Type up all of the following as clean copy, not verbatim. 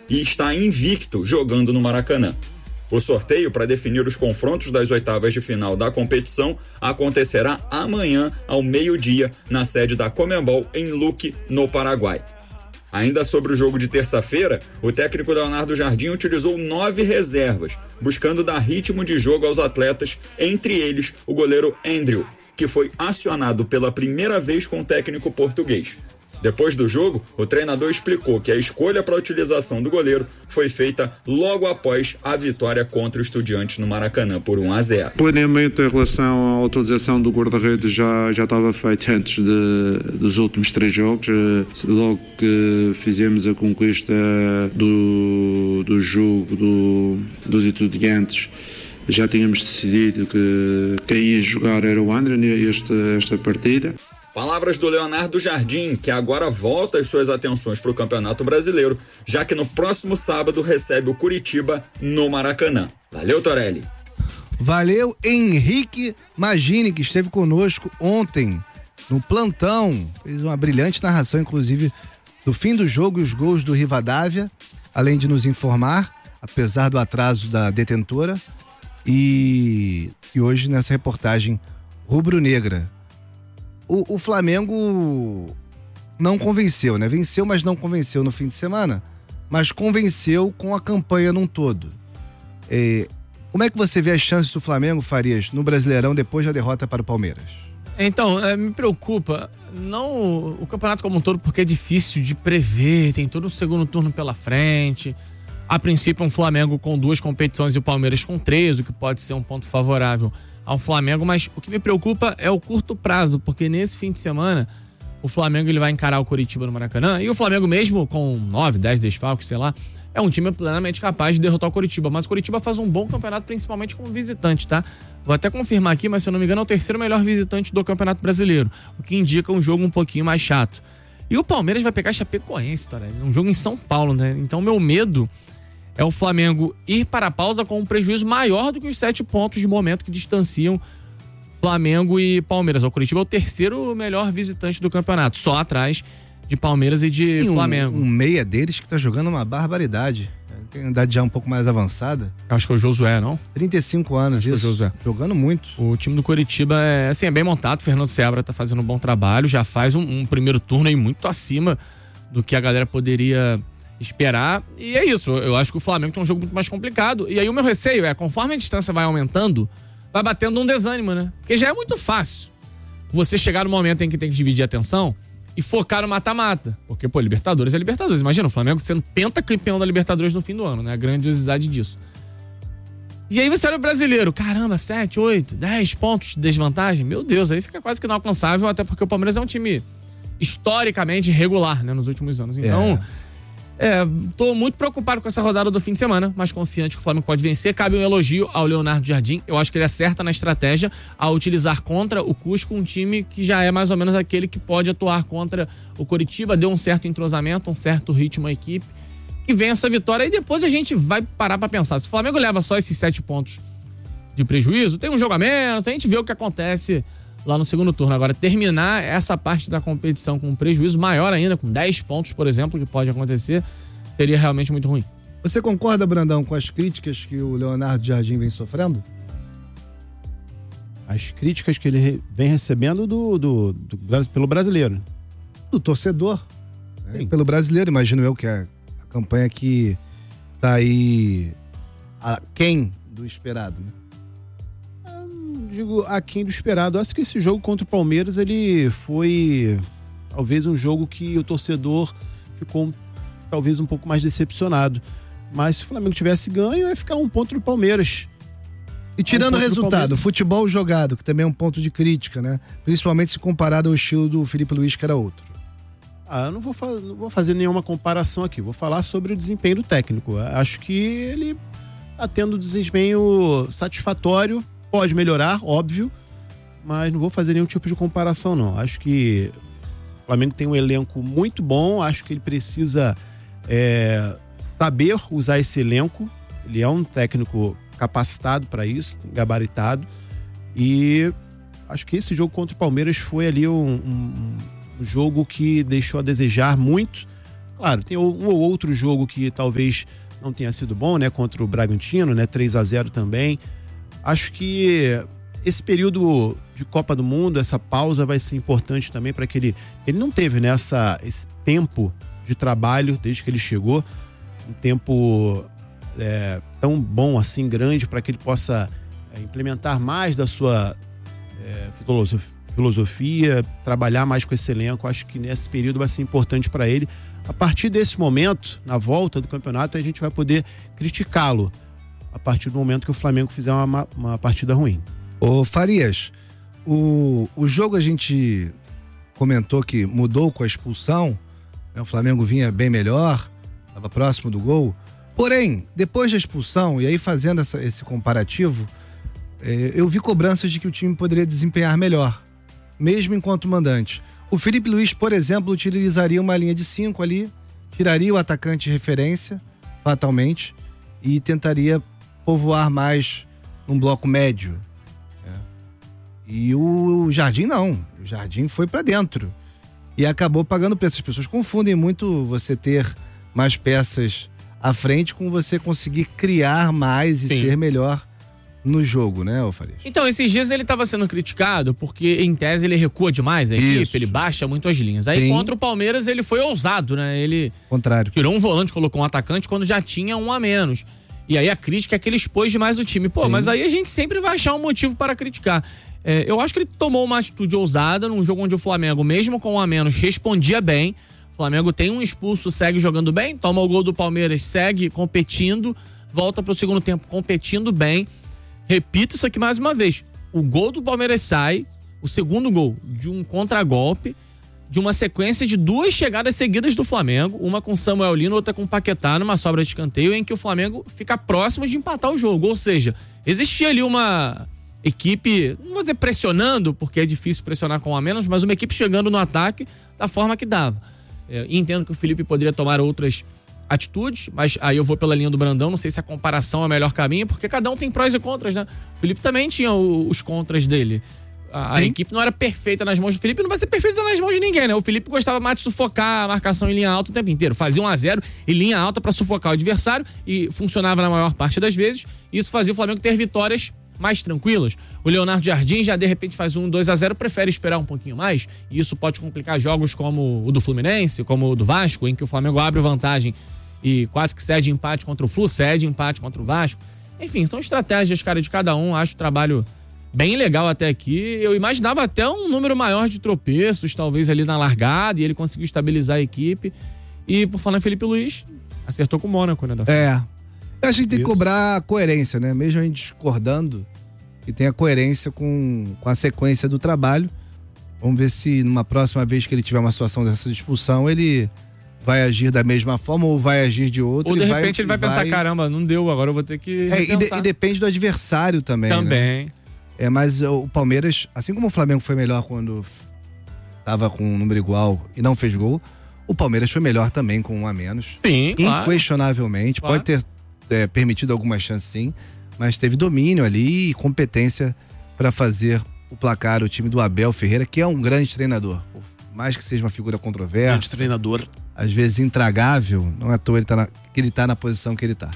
e está invicto jogando no Maracanã. O sorteio para definir os confrontos das oitavas de final da competição acontecerá amanhã ao meio-dia na sede da Conmebol em Luque, no Paraguai. Ainda sobre o jogo de terça-feira, o técnico Leonardo Jardim utilizou 9 reservas, buscando dar ritmo de jogo aos atletas, entre eles o goleiro Andrew, que foi acionado pela primeira vez com o técnico português. Depois do jogo, o treinador explicou que a escolha para a utilização do goleiro foi feita logo após a vitória contra o Estudiantes no Maracanã por 1-0. O planeamento em relação à utilização do guarda-redes já estava feito antes dos últimos 3 jogos. Logo que fizemos a conquista do jogo dos Estudiantes, já tínhamos decidido que quem ia jogar era o André esta partida. Palavras do Leonardo Jardim, que agora volta as suas atenções para o Campeonato Brasileiro, já que no próximo sábado recebe o Curitiba no Maracanã. Valeu, Torelli. Valeu, Henrique Magini, que esteve conosco ontem no plantão. Fez uma brilhante narração, inclusive, do fim do jogo e os gols do Rivadavia, além de nos informar, apesar do atraso da detentora. E hoje, nessa reportagem rubro-negra, o Flamengo não convenceu, né? Venceu, mas não convenceu no fim de semana, mas convenceu com a campanha num todo. Como é que você vê as chances do Flamengo, Farias, no Brasileirão depois da derrota para o Palmeiras? Então, me preocupa, não o campeonato como um todo, porque é difícil de prever, tem todo o segundo turno pela frente. A princípio, um Flamengo com 2 competições e o Palmeiras com 3, o que pode ser um ponto favorável ao Flamengo, mas o que me preocupa é o curto prazo, porque nesse fim de semana o Flamengo ele vai encarar o Curitiba no Maracanã, e o Flamengo mesmo com 9, 10 desfalques, sei lá, é um time plenamente capaz de derrotar o Curitiba, mas o Curitiba faz um bom campeonato, principalmente como visitante, tá? Vou até confirmar aqui, mas se eu não me engano é o 3º melhor visitante do Campeonato Brasileiro, o que indica um jogo um pouquinho mais chato. E o Palmeiras vai pegar a Chapecoense, um jogo em São Paulo, né? Então meu medo é o Flamengo ir para a pausa com um prejuízo maior do que os 7 pontos de momento que distanciam Flamengo e Palmeiras. O Curitiba é o 3º melhor visitante do campeonato, só atrás de Palmeiras e de Flamengo. Um meia deles que tá jogando uma barbaridade. Tem uma idade já um pouco mais avançada. Eu acho que é o Josué, não? 35 anos, isso. O Josué. Jogando muito. O time do Curitiba é bem montado. O Fernando Seabra tá fazendo um bom trabalho. Já faz um primeiro turno aí muito acima do que a galera poderia esperar, e é isso. Eu acho que o Flamengo tem um jogo muito mais complicado, e aí o meu receio é, conforme a distância vai aumentando, vai batendo um desânimo, né? Porque já é muito fácil você chegar no momento em que tem que dividir a atenção e focar no mata-mata, porque, Libertadores é Libertadores. Imagina o Flamengo sendo pentacampeão da Libertadores no fim do ano, né? A grandiosidade disso. E aí você olha o brasileiro, caramba, 7, 8, 10 pontos de desvantagem, meu Deus, aí fica quase que inalcançável, até porque o Palmeiras é um time historicamente regular, né, nos últimos anos. Então, tô muito preocupado com essa rodada do fim de semana, mas confiante que o Flamengo pode vencer. Cabe um elogio ao Leonardo Jardim. Eu acho que ele acerta na estratégia ao utilizar contra o Cusco um time que já é mais ou menos aquele que pode atuar contra o Curitiba. Deu um certo entrosamento, um certo ritmo à equipe. E vem essa vitória. E depois a gente vai parar pra pensar. Se o Flamengo leva só esses 7 pontos de prejuízo, tem um jogo a menos, a gente vê o que acontece lá no segundo turno. Agora, terminar essa parte da competição com um prejuízo maior ainda, com 10 pontos, por exemplo, que pode acontecer, seria realmente muito ruim. Você concorda, Brandão, com as críticas que o Leonardo Jardim vem sofrendo? As críticas que ele vem recebendo pelo brasileiro. Do torcedor. Né? Pelo brasileiro, imagino eu, que é a campanha que tá aí aquém do esperado, né? Digo, aquém do esperado. Eu acho que esse jogo contra o Palmeiras, ele foi talvez um jogo que o torcedor ficou talvez um pouco mais decepcionado. Mas se o Flamengo tivesse ganho, ia ficar um ponto do Palmeiras. E tirando o resultado, futebol jogado, que também é um ponto de crítica, né? Principalmente se comparado ao estilo do Felipe Luiz, que era outro. Eu não vou fazer nenhuma comparação aqui. Vou falar sobre o desempenho do técnico. Acho que ele tá tendo desempenho satisfatório. Pode melhorar, óbvio, mas não vou fazer nenhum tipo de comparação, não. Acho que o Flamengo tem um elenco muito bom, acho que ele precisa saber usar esse elenco. Ele é um técnico capacitado para isso, gabaritado, e acho que esse jogo contra o Palmeiras foi ali um jogo que deixou a desejar muito. Claro, tem um ou outro jogo que talvez não tenha sido bom, né? Contra o Bragantino, né? 3-0 também. Acho que esse período de Copa do Mundo, essa pausa vai ser importante também para que ele não teve, né, esse tempo de trabalho desde que ele chegou, um tempo tão bom assim, grande, para que ele possa implementar mais da sua filosofia, trabalhar mais com esse elenco. Acho que nesse período vai ser importante para ele. A partir desse momento, na volta do campeonato, a gente vai poder criticá-lo a partir do momento que o Flamengo fizer uma partida ruim. Ô Farias, o jogo a gente comentou que mudou com a expulsão, né? O Flamengo vinha bem melhor, estava próximo do gol. Porém, depois da expulsão, e aí fazendo esse comparativo, eu vi cobranças de que o time poderia desempenhar melhor, mesmo enquanto mandante. O Felipe Luiz, por exemplo, utilizaria uma linha de 5 ali, tiraria o atacante de referência, fatalmente, e tentaria povoar mais um bloco médio. E o Jardim não. O Jardim foi pra dentro. E acabou pagando preço. As pessoas confundem muito você ter mais peças à frente com você conseguir criar mais e ser melhor no jogo, né, Farias? Então, esses dias ele estava sendo criticado porque, em tese, ele recua demais a equipe, ele baixa muito as linhas. Aí, contra o Palmeiras, ele foi ousado, né? Ele tirou um volante, colocou um atacante quando já tinha um a menos. E aí a crítica é que ele expôs demais o time. Pô, mas aí a gente sempre vai achar um motivo para criticar. Eu acho que ele tomou uma atitude ousada num jogo onde o Flamengo, mesmo com um a menos, respondia bem. O Flamengo tem um expulso, segue jogando bem, toma o gol do Palmeiras, segue competindo, volta pro segundo tempo competindo bem. Repito isso aqui mais uma vez. O gol do Palmeiras sai, o segundo gol, de um contragolpe, de uma sequência de 2 chegadas seguidas do Flamengo, uma com Samuel Lino, outra com Paquetá, numa sobra de escanteio, em que o Flamengo fica próximo de empatar o jogo. Ou seja, existia ali uma equipe, não vou dizer pressionando, porque é difícil pressionar com um a menos, mas uma equipe chegando no ataque da forma que dava. Entendo que o Felipe poderia tomar outras atitudes, mas aí eu vou pela linha do Brandão, não sei se a comparação é o melhor caminho, porque cada um tem prós e contras, né? O Felipe também tinha os contras dele. A equipe não era perfeita nas mãos do Felipe, não vai ser perfeita nas mãos de ninguém, né? O Felipe gostava mais de sufocar a marcação em linha alta o tempo inteiro. Fazia 1-0 em linha alta para sufocar o adversário e funcionava na maior parte das vezes. Isso fazia o Flamengo ter vitórias mais tranquilas. O Leonardo Jardim já de repente faz 2-0, prefere esperar um pouquinho mais, e isso pode complicar jogos como o do Fluminense, como o do Vasco, em que o Flamengo abre vantagem e quase que cede empate contra o Flu, cede empate contra o Vasco. Enfim, são estratégias, cara, de cada um. Acho o trabalho bem legal até aqui. Eu imaginava até um número maior de tropeços, talvez ali na largada, e ele conseguiu estabilizar a equipe. E por falar em Felipe Luiz, acertou com o Mônaco, né? Eu acho que tem que cobrar coerência, né? Mesmo a gente discordando, que tenha coerência com a sequência do trabalho. Vamos ver se numa próxima vez que ele tiver uma situação dessa de expulsão, ele vai agir da mesma forma ou vai agir de outra. Ou de repente ele vai pensar, caramba, não deu, agora eu vou ter que e depende do adversário também. Também. Né? Mas o Palmeiras, assim como o Flamengo foi melhor quando tava com um número igual e não fez gol, o Palmeiras foi melhor também com um a menos. Sim, claro. Inquestionavelmente. Claro. Pode ter permitido algumas chances, sim, mas teve domínio ali e competência para fazer o placar, o time do Abel Ferreira, que é um grande treinador. Por mais que seja uma figura controversa. Grande treinador. Às vezes intragável, não é à toa ele tá na posição que ele tá.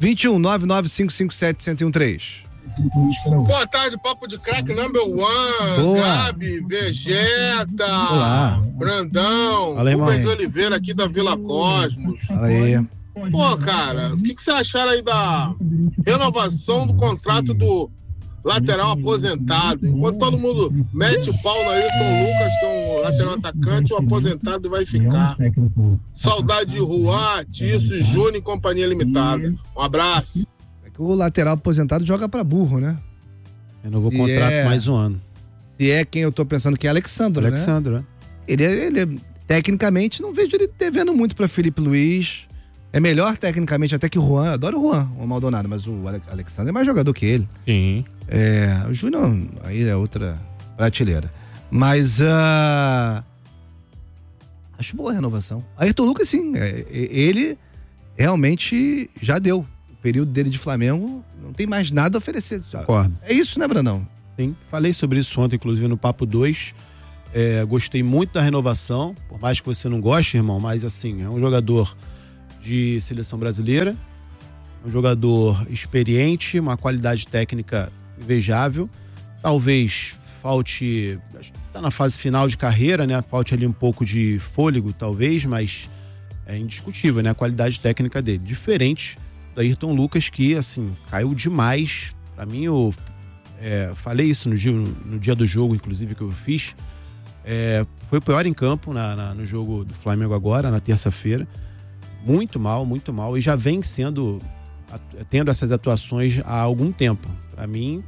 21-99557-1013. Boa tarde, Papo de Crack number one. Boa. Gabi, Vegeta, Olá. Brandão, Rubens Oliveira aqui da Vila Cosmos. Fala aí. Pô, cara, o que vocês acharam aí da renovação do contrato do lateral aposentado? Enquanto todo mundo mete o pau no Ayrton Lucas, que é um lateral atacante, o aposentado vai ficar. Saudade de Juan, Tício, Júnior e Companhia Limitada. Um abraço. O lateral aposentado joga pra burro, né? Renovou o contrato mais um ano. E é quem eu tô pensando que é Alexandro, né? Né? Ele tecnicamente, não vejo ele devendo muito pra Felipe Luiz. É melhor tecnicamente até que o Juan. Adoro o Juan, o Maldonado, mas o Alexandre é mais jogador que ele. Sim. O Júnior aí é outra prateleira. Mas acho boa a renovação. Ayrton Lucas, sim. Ele realmente já deu. O período dele de Flamengo não tem mais nada a oferecer. Concordo. É isso, né, Brandão? Sim. Falei sobre isso ontem, inclusive, no Papo 2. Gostei muito da renovação, por mais que você não goste, irmão, mas assim, é um jogador de seleção brasileira, um jogador experiente, uma qualidade técnica invejável. Talvez falte, está na fase final de carreira, né? Falte ali um pouco de fôlego, talvez, mas é indiscutível, né? A qualidade técnica dele. Diferente do Ayrton Lucas, que, assim, caiu demais. Pra mim, eu falei isso no dia do jogo, inclusive, que eu fiz. Foi o pior em campo no jogo do Flamengo agora, na terça-feira. Muito mal, e já vem tendo essas atuações há algum tempo. Pra mim,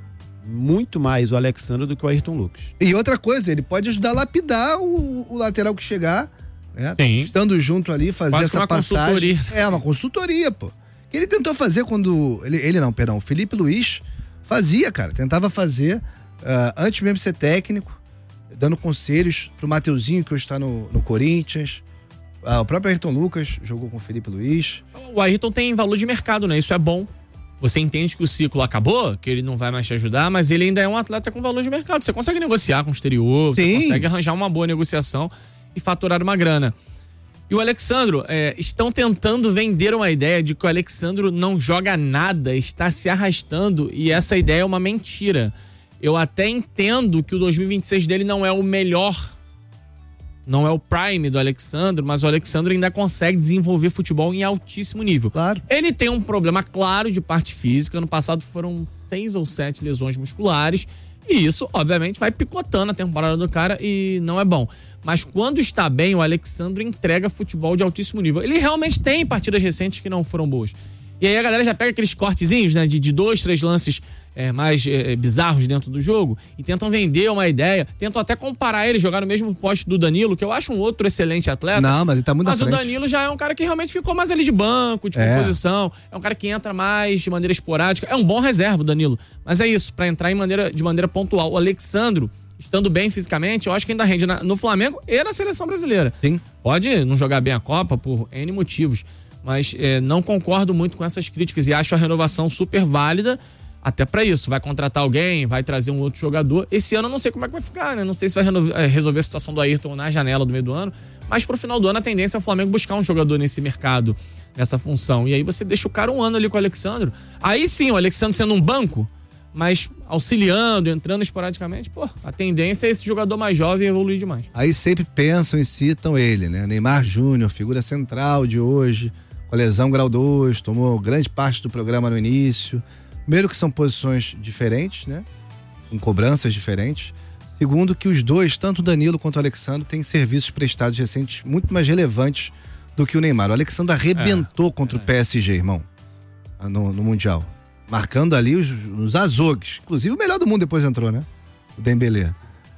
muito mais o Alexandro do que o Ayrton Lucas. E outra coisa, ele pode ajudar a lapidar o lateral que chegar, né? Sim. Estando junto ali, fazer quase essa passagem. Consultoria. Uma consultoria, pô. Ele tentou fazer quando... o Felipe Luiz fazia, cara. Tentava fazer, antes mesmo de ser técnico, dando conselhos pro Mateuzinho, que hoje está no Corinthians. O próprio Ayrton Lucas jogou com o Felipe Luiz. O Ayrton tem valor de mercado, né? Isso é bom. Você entende que o ciclo acabou, que ele não vai mais te ajudar, mas ele ainda é um atleta com valor de mercado. Você consegue negociar com o exterior, Sim. Você consegue arranjar uma boa negociação e faturar uma grana. E o Alexandro, estão tentando vender uma ideia de que o Alexandro não joga nada, está se arrastando, e essa ideia é uma mentira. Eu até entendo que o 2026 dele não é o melhor, não é o prime do Alexandro, mas o Alexandro ainda consegue desenvolver futebol em altíssimo nível. Claro. Ele tem um problema claro de parte física. Ano passado foram 6 ou 7 lesões musculares, e isso, obviamente, vai picotando a temporada do cara e não é bom. Mas quando está bem, o Alexandro entrega futebol de altíssimo nível. Ele realmente tem partidas recentes que não foram boas. E aí a galera já pega aqueles cortezinhos, né, de 2, 3 lances mais bizarros dentro do jogo e tentam vender uma ideia, tentam até comparar ele, jogar no mesmo poste do Danilo, que eu acho um outro excelente atleta. Não, mas ele tá muito à frente. Mas o Danilo já é um cara que realmente ficou mais ali de banco, de composição. É um cara que entra mais de maneira esporádica. É um bom reserva, o Danilo. Mas é isso, pra entrar de maneira pontual. O Alexandro, estando bem fisicamente, eu acho que ainda rende no Flamengo e na seleção brasileira. Sim. Pode não jogar bem a Copa por N motivos, mas não concordo muito com essas críticas e acho a renovação super válida até pra isso. Vai contratar alguém, vai trazer um outro jogador. Esse ano eu não sei como é que vai ficar, né? Não sei se vai resolver a situação do Ayrton na janela do meio do ano, mas pro final do ano a tendência é o Flamengo buscar um jogador nesse mercado, nessa função. E aí você deixa o cara um ano ali com o Alexandro. Aí sim, o Alexandro sendo um banco, mas auxiliando, entrando esporadicamente, a tendência é esse jogador mais jovem evoluir demais. Aí sempre pensam e citam ele, né? Neymar Júnior, figura central de hoje, com a lesão grau 2, tomou grande parte do programa no início. Primeiro que são posições diferentes, né? Com cobranças diferentes. Segundo que os dois, tanto o Danilo quanto o Alexandro, têm serviços prestados recentes muito mais relevantes do que o Neymar. O Alexandro arrebentou contra o PSG, irmão, no Mundial. Marcando ali os azogues. Inclusive o melhor do mundo depois entrou, né? O Dembélé.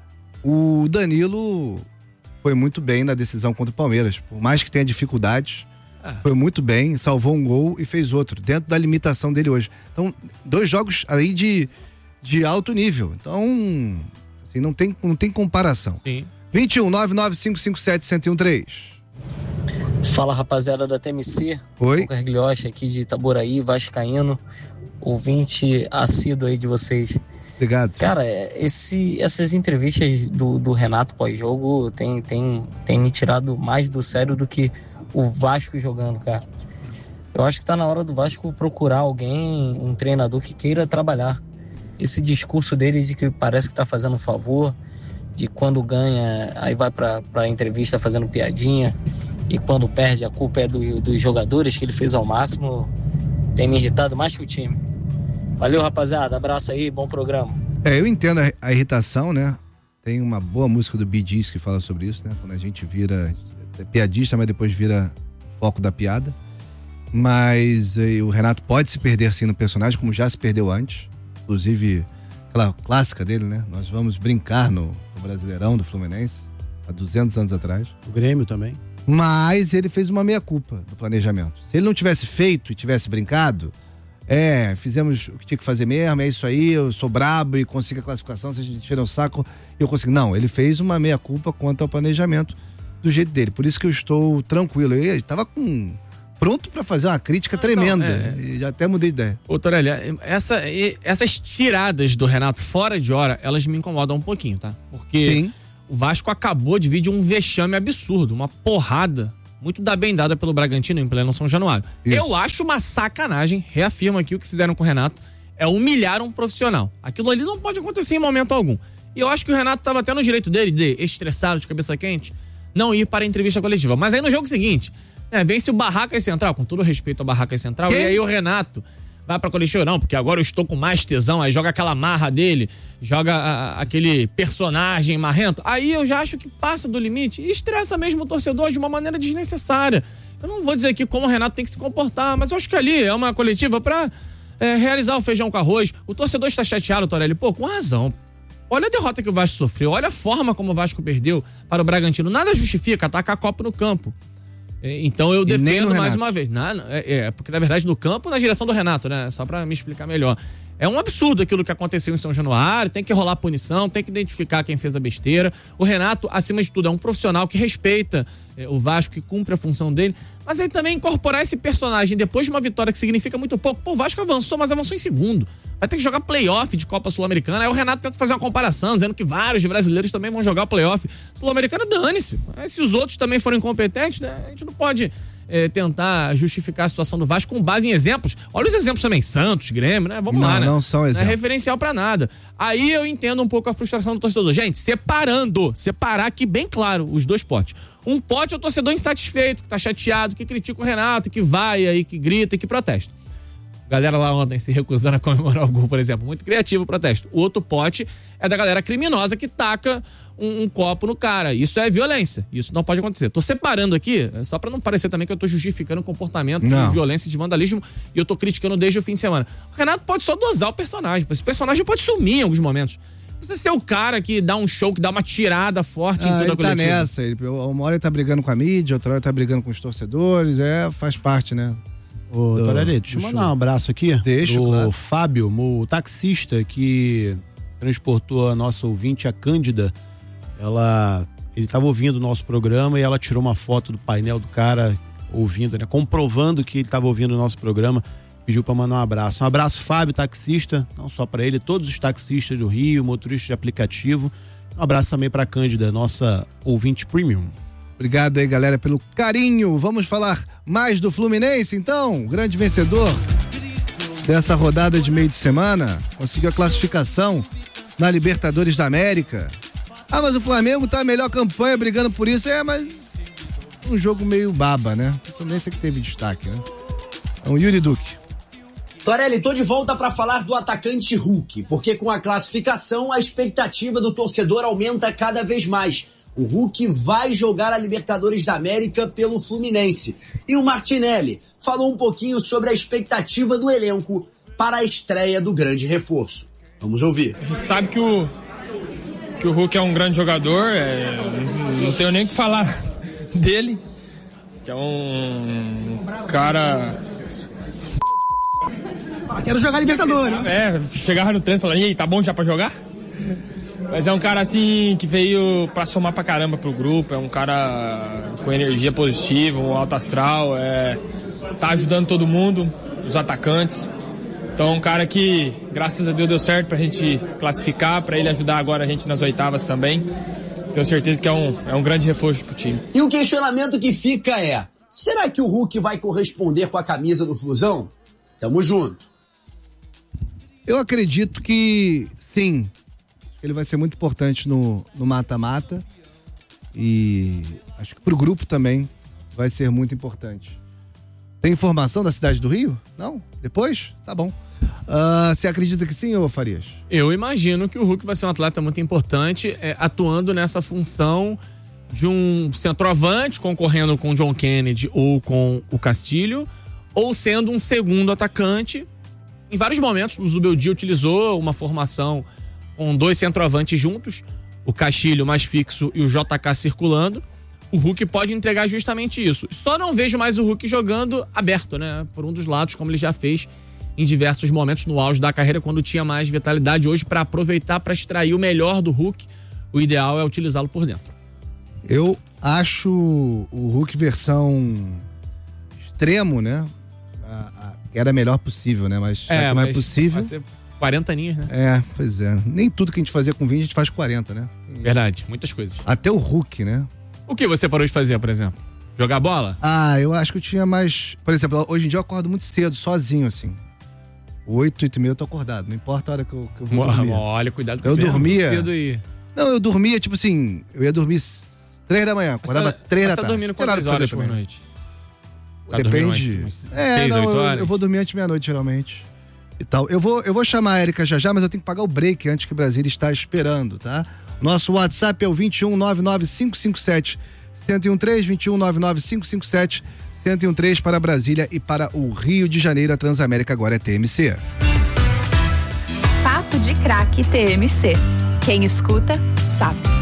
O Danilo foi muito bem na decisão contra o Palmeiras. Por mais que tenha dificuldades, foi muito bem, salvou um gol e fez outro, dentro da limitação dele hoje. Então, 2 jogos aí de alto nível. Então, assim, não tem comparação. Sim. 21 99557 1013. Fala, rapaziada da TMC. Oi. Lucas Glioche aqui de Itaboraí, vascaíno, ouvinte assíduo aí de vocês. Obrigado. Cara, essas entrevistas do Renato pós-jogo tem me tirado mais do sério do que o Vasco jogando, cara. Eu acho que tá na hora do Vasco procurar alguém, um treinador que queira trabalhar. Esse discurso dele de que parece que tá fazendo um favor, de quando ganha, aí vai pra entrevista fazendo piadinha, e quando perde a culpa é dos jogadores, que ele fez ao máximo, tem me irritado mais que o time. Valeu, rapaziada, abraço aí, bom programa. Eu entendo a irritação, né? Tem uma boa música do Bee Gees que fala sobre isso, né? Quando a gente vira piadista, mas depois vira foco da piada. Mas o Renato pode se perder sim no personagem, como já se perdeu antes. Inclusive, aquela clássica dele, né? Nós vamos brincar no Brasileirão do Fluminense, há 200 anos atrás. O Grêmio também. Mas ele fez uma meia-culpa do planejamento. Se ele não tivesse feito e tivesse brincado, fizemos o que tinha que fazer mesmo, é isso aí, eu sou brabo e consigo a classificação, se a gente tira o saco, eu consigo. Não, ele fez uma meia-culpa quanto ao planejamento do jeito dele. Por isso que eu estou tranquilo. Eu estava pronto para fazer uma crítica tremenda. E já até mudei de ideia. Ô, Torelli, essas tiradas do Renato fora de hora, elas me incomodam um pouquinho, tá? Porque Sim. o Vasco acabou de vir de um vexame absurdo, uma porrada muito bem dada pelo Bragantino em pleno São Januário. Isso. Eu acho uma sacanagem, reafirmo aqui o que fizeram com o Renato, é humilhar um profissional. Aquilo ali não pode acontecer em momento algum. E eu acho que o Renato estava até no direito dele, de estressado, de cabeça quente, não ir para a entrevista coletiva. Mas aí no jogo seguinte, vence o Barracas Central, com todo respeito ao Barracas Central, e aí o Renato vai pra coletiva, não, porque agora eu estou com mais tesão, aí joga aquela marra dele, joga aquele personagem marrento, aí eu já acho que passa do limite e estressa mesmo o torcedor de uma maneira desnecessária. Eu não vou dizer aqui como o Renato tem que se comportar, mas eu acho que ali é uma coletiva pra realizar o feijão com arroz. O torcedor está chateado, Torelli, com razão. Olha a derrota que o Vasco sofreu, olha a forma como o Vasco perdeu para o Bragantino. Nada justifica atacar a Copa no campo. Então eu defendo mais uma vez. Porque na verdade no campo, na direção do Renato, né? Só pra me explicar melhor. É um absurdo aquilo que aconteceu em São Januário, tem que rolar punição, tem que identificar quem fez a besteira. O Renato, acima de tudo, é um profissional que respeita o Vasco, que cumpre a função dele. Mas aí também incorporar esse personagem depois de uma vitória que significa muito pouco. O Vasco avançou, mas avançou em segundo. Vai ter que jogar play-off de Copa Sul-Americana. Aí o Renato tenta fazer uma comparação, dizendo que vários brasileiros também vão jogar o play-off. Sul-Americana, dane-se. Se os outros também forem incompetentes, né, a gente não pode tentar justificar a situação do Vasco com base em exemplos. Olha os exemplos também, Santos, Grêmio, né? Vamos lá, né? Não são exemplos. Não é referencial pra nada. Aí eu entendo um pouco a frustração do torcedor. Gente, separar aqui bem claro os dois potes. Um pote é o torcedor insatisfeito, que tá chateado, que critica o Renato, que vai aí, que grita e que protesta. Galera lá ontem se recusando a comemorar o gol, por exemplo. Muito criativo o protesto. O outro pote é da galera criminosa que taca um copo no cara. Isso é violência. Isso não pode acontecer. Tô separando aqui, só pra não parecer também que eu tô justificando o comportamento de violência e de vandalismo, e eu tô criticando desde o fim de semana. O Renato pode só dosar o personagem. Esse personagem pode sumir em alguns momentos. Você ser o cara que dá um show, que dá uma tirada forte em toda a coletiva. Ele tá nessa. Uma hora ele tá brigando com a mídia, outra hora ele tá brigando com os torcedores. Faz parte, né? Ô, Torelli, deixa eu mandar um abraço aqui. Deixa, claro. Fábio, o taxista que transportou a nossa ouvinte, a Cândida. Ele estava ouvindo o nosso programa e ela tirou uma foto do painel do cara ouvindo, né? Comprovando que ele estava ouvindo o nosso programa. Pediu para mandar um abraço. Um abraço, Fábio, taxista, não só para ele, todos os taxistas do Rio, motoristas de aplicativo. Um abraço também para a Cândida, nossa ouvinte premium. Obrigado aí, galera, pelo carinho. Vamos falar mais do Fluminense, então? Grande vencedor dessa rodada de meio de semana. Conseguiu a classificação na Libertadores da América. Mas o Flamengo tá a melhor campanha brigando por isso. Mas um jogo meio baba, né? O Fluminense é que teve destaque, né? Então, Yuri Duque. Torelli, tô de volta para falar do atacante Hulk, porque com a classificação a expectativa do torcedor aumenta cada vez mais. O Hulk vai jogar a Libertadores da América pelo Fluminense. E o Martinelli falou um pouquinho sobre a expectativa do elenco para a estreia do grande reforço. Vamos ouvir. A gente sabe que o Hulk é um grande jogador, não tenho nem o que falar dele, que é um cara... Quero jogar Libertadores. Chegava no trem e falava, e aí, tá bom já pra jogar? Mas é um cara assim que veio pra somar pra caramba pro grupo, é um cara com energia positiva, um alto astral, tá ajudando todo mundo, os atacantes. Então é um cara que, graças a Deus, deu certo pra gente classificar, pra ele ajudar agora a gente nas oitavas também. Tenho certeza que é um grande reforço pro time. E o questionamento que fica é, será que o Hulk vai corresponder com a camisa do Flusão? Tamo junto. Eu acredito que sim. Ele vai ser muito importante no mata-mata. E acho que pro grupo também vai ser muito importante. Tem informação da cidade do Rio? Não? Depois? Tá bom. Você acredita que sim, ou Farias? Eu imagino que o Hulk vai ser um atleta muito importante, atuando nessa função de um centroavante, concorrendo com o John Kennedy ou com o Castilho, ou sendo um segundo atacante. Em vários momentos, o Zubeldia utilizou uma formação com dois centroavantes juntos, o Castilho mais fixo e o JK circulando. O Hulk pode entregar justamente isso. Só não vejo mais o Hulk jogando aberto, né? Por um dos lados, como ele já fez em diversos momentos no auge da carreira, quando tinha mais vitalidade. Hoje, para aproveitar, para extrair o melhor do Hulk, o ideal é utilizá-lo por dentro. Eu acho o Hulk versão extremo, né? Era a melhor possível, né? Mas já que não é possível... 40 aninhos, né? Pois é. Nem tudo que a gente fazia com 20 a gente faz 40, né? Verdade, muitas coisas. Até o Hulk, né? O que você parou de fazer, por exemplo? Jogar bola? Eu acho que eu tinha mais... Por exemplo, hoje em dia eu acordo muito cedo, sozinho, assim. 8h30 eu tô acordado, não importa a hora que eu vou dormir. Olha, cuidado com eu dormia cedo aí. Não, eu dormia, tipo assim, eu ia dormir 3 da manhã, acordava 3 da tarde. Você tá dormindo quantas horas por noite? Depende. Umas 6, 8 horas? Eu vou dormir antes de meia-noite, geralmente. E tal. Eu vou chamar a Érica já, mas eu tenho que pagar o break antes que Brasília está esperando, tá? Nosso WhatsApp é o 2199-557-1013, 2199-557-1013 para Brasília e para o Rio de Janeiro. A Transamérica agora é TMC. Papo de Craque TMC. Quem escuta, sabe.